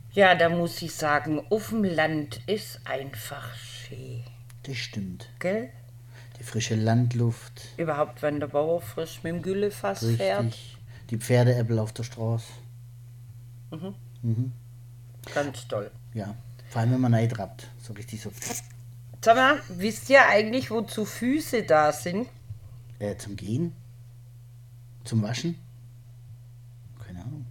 Ja, da muss ich sagen, auf dem Land ist einfach schön. Das stimmt. Gell? Die frische Landluft, Überhaupt, wenn der Bauer frisch mit dem Güllefass fährt. richtig. Die Pferdeäppel auf der Straße. Ganz toll. Ja, vor allem wenn man reintrappt. So richtig so Sag mal, wisst ihr eigentlich, wozu Füße da sind? zum Gehen, zum Waschen. Keine Ahnung.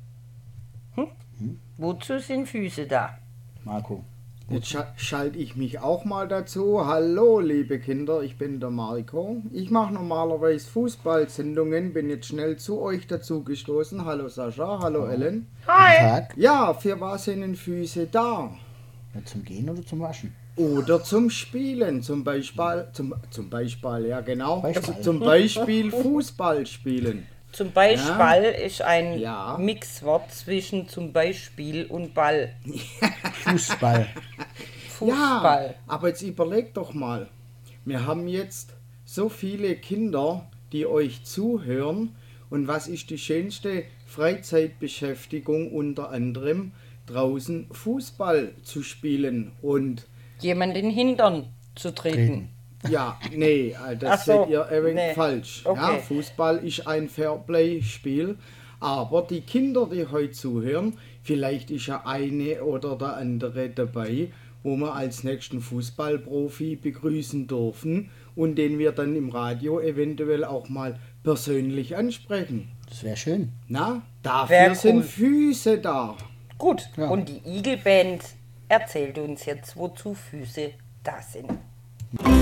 Wozu sind Füße da? Marco. Jetzt schalte ich mich auch mal dazu. Hallo, liebe Kinder, ich bin der Marco. Ich mache normalerweise Fußballsendungen, bin jetzt schnell zu euch dazu gestoßen. Hallo Sascha, hallo Ellen. Guten Hi! Tag. Ja, für was sind denn Füße da? Ja, zum Gehen oder zum Waschen? Oder zum Spielen, zum Beispiel, ja genau, Beispiel. zum Beispiel Fußball spielen. Zum Beispiel ist ein Ja. Mixwort zwischen zum Beispiel und Ball. Fußball. Fußball. Ja, aber jetzt überlegt doch mal, wir haben jetzt so viele Kinder, die euch zuhören, und was ist die schönste Freizeitbeschäftigung unter anderem? Draußen Fußball zu spielen und Jemand in den Hintern zu treten. ja, nee, das Ach so, seht ihr ein wenig nee. falsch. Okay. Ja, Fußball ist ein Fairplay-Spiel, aber die Kinder, die heute zuhören, vielleicht ist ja eine oder der andere dabei, wo wir als nächsten Fußballprofi begrüßen dürfen und den wir dann im Radio eventuell auch mal persönlich ansprechen. Das wäre schön. Na, dafür Wär cool. sind Füße da. Gut, Ja. und die Igelband erzählt uns jetzt, wozu Füße da sind.